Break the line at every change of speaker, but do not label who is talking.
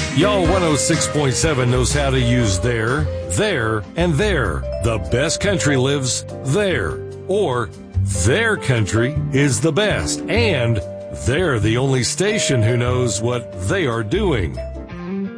Y'all 106.7 knows how to use there, and there. The best country lives there. Or their country is the best, and they're the only station who knows what they are doing.